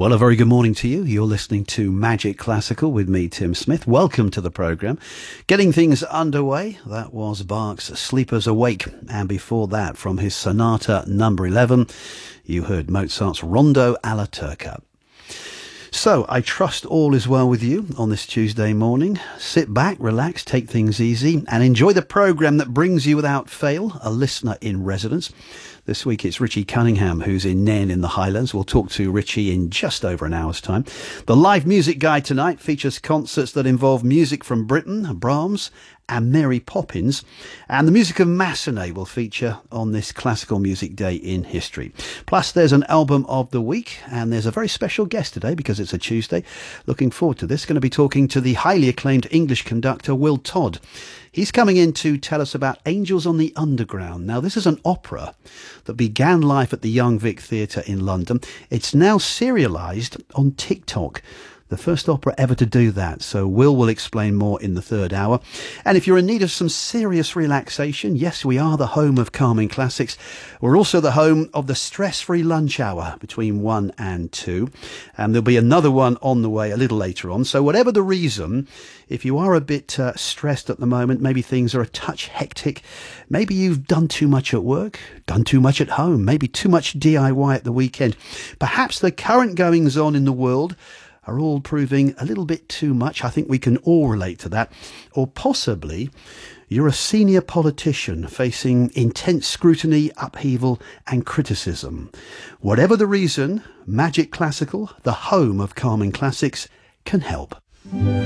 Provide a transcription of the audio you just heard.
Well, a very good morning to you. You're listening to Magic Classical with me, Tim Smith. Welcome to the programme. Getting things underway, that was Bach's Sleepers Awake. And before that, from his Sonata number 11, you heard Mozart's Rondo alla Turca. So, I trust all is well with you on this Tuesday morning. Sit back, relax, take things easy, and enjoy the programme that brings you without fail a listener in residence. This week it's Richie Cunningham, who's in Nairn in the Highlands. We'll talk to Richie in just over an hour's time. The live music guide tonight features concerts that involve music from Britten, Brahms and Mary Poppins. And the music of Massenet will feature on this Classical Music Day in history. Plus there's an album of the week, and there's a very special guest today because it's a Tuesday. Looking forward to this. Going to be talking to the highly acclaimed English conductor Will Todd. He's coming in to tell us about Angels on the Underground. Now, this is an opera that began life at the Young Vic Theatre in London. It's now serialised on TikTok. The first opera ever to do that. So Will explain more in the third hour. And if you're in need of some serious relaxation, yes, we are the home of calming classics. We're also the home of the stress-free lunch hour between 1 and 2. And there'll be another one on the way a little later on. So whatever the reason, if you are a bit stressed at the moment, maybe things are a touch hectic, maybe you've done too much at work, done too much at home, maybe too much DIY at the weekend. Perhaps the current goings on in the world are all proving a little bit too much. I think we can all relate to that. Or possibly you're a senior politician facing intense scrutiny, upheaval and criticism. Whatever the reason, Magic Classical, the home of calming classics, can help.